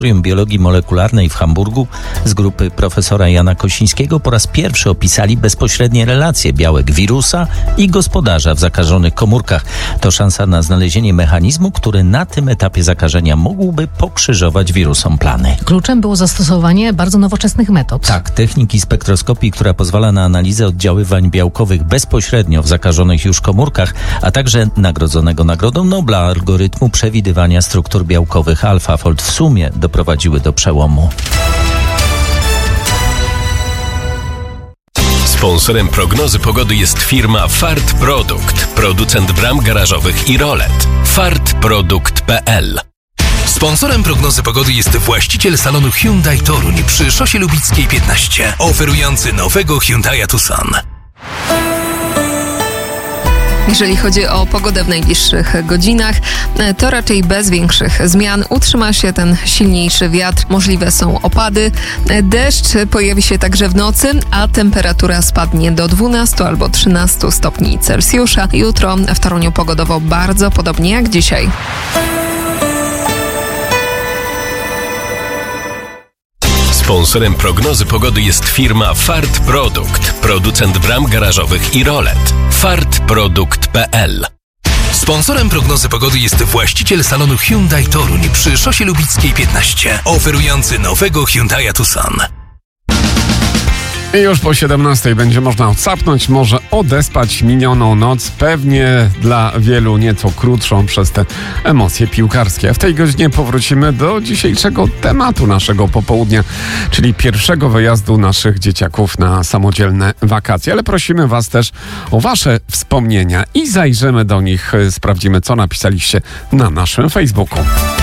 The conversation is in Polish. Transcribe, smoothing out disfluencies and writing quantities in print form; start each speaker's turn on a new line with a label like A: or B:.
A: Biologii Molekularnej w Hamburgu z grupy profesora Jana Kosińskiego po raz pierwszy opisali bezpośrednie relacje białek wirusa i gospodarza w zakażonych komórkach. To szansa na znalezienie mechanizmu, który na tym etapie zakażenia mógłby pokrzyżować wirusom plany.
B: Kluczem było zastosowanie bardzo nowoczesnych metod.
A: Tak, techniki spektroskopii, która pozwala na analizę oddziaływań białkowych bezpośrednio w zakażonych już komórkach, a także nagrodzonego Nagrodą Nobla algorytmu przewidywania struktur białkowych AlphaFold w sumie doprowadziły do przełomu.
C: Sponsorem prognozy pogody jest firma Fart Produkt, producent bram garażowych i rolet. fartprodukt.pl.
D: Sponsorem prognozy pogody jest właściciel salonu Hyundai Toruń przy Szosie Lubickiej 15, oferujący nowego Hyundai'a Tucson.
E: Jeżeli chodzi o pogodę w najbliższych godzinach, to raczej bez większych zmian. Utrzyma się ten silniejszy wiatr, możliwe są opady. Deszcz pojawi się także w nocy, a temperatura spadnie do 12 albo 13 stopni Celsjusza. Jutro w Toruniu pogodowo bardzo podobnie jak dzisiaj.
C: Sponsorem prognozy pogody jest firma Fart Produkt, producent bram garażowych i rolet. fartprodukt.pl.
D: Sponsorem prognozy pogody jest właściciel salonu Hyundai Toruń przy Szosie Lubickiej 15, oferujący nowego Hyundai'a Tucson.
F: I już po 17 będzie można odsapnąć, może odespać minioną noc, pewnie dla wielu nieco krótszą przez te emocje piłkarskie. W tej godzinie powrócimy do dzisiejszego tematu naszego popołudnia, czyli pierwszego wyjazdu naszych dzieciaków na samodzielne wakacje. Ale prosimy Was też o Wasze wspomnienia i zajrzymy do nich, sprawdzimy, co napisaliście na naszym Facebooku.